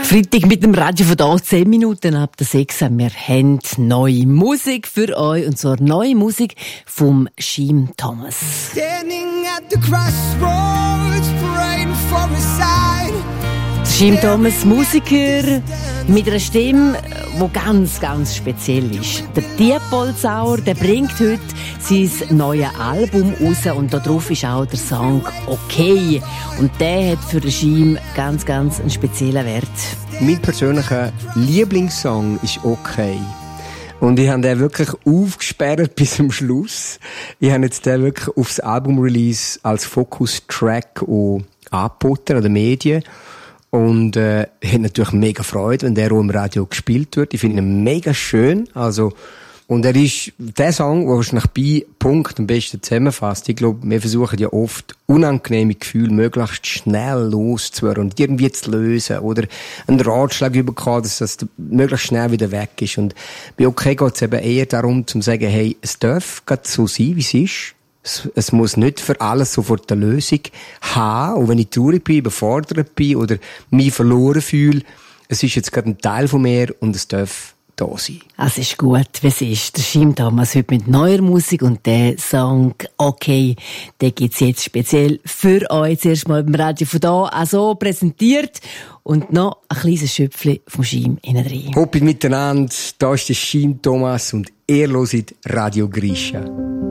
Freitag mit dem Radio von da 10 Minuten ab der 6. Wir haben neue Musik für euch, und zwar neue Musik vom Jim Thomas. Standing at the crossroads, praying for a sign. Jim Thomas, Musiker mit einer Stimme, die ganz, ganz speziell ist. Der Diepol Sauer, der bringt heute sein neues Album raus, und darauf ist auch der Song «Okay». Und der hat für den Jim ganz, ganz einen speziellen Wert. Mein persönlicher Lieblingssong ist «Okay». Und ich habe den wirklich aufgesperrt bis zum Schluss. Ich habe jetzt den wirklich aufs Album-Release als Fokus-Track angeboten an den Medien. Und ich habe natürlich mega Freude, wenn der auch im Radio gespielt wird. Ich finde ihn mega schön. Also, und er ist der Song, der wahrscheinlich bei Punkt am besten zusammenfasst. Ich glaube, wir versuchen ja oft, unangenehme Gefühle möglichst schnell loszuwerden und irgendwie zu lösen. Oder einen Ratschlag bekommen, dass das möglichst schnell wieder weg ist. Und bei «Okay» geht es eben eher darum, zu sagen, hey, es darf gerade so sein, wie es ist. Es muss nicht für alles sofort eine Lösung haben. Und wenn ich traurig bin, überfordert bin oder mich verloren fühle, es ist jetzt gerade ein Teil von mir und es darf da sein. Es ist gut, wie es ist. Der Jim Thomas heute mit neuer Musik, und der Song «Okay», den gibt's jetzt speziell für euch. Zuerst mal beim Radio von da auch so präsentiert. Und noch ein kleines Schöpfchen vom Jim innen drin. Hoppit miteinander, da ist der Jim Thomas und ihr hört Radio Grisha.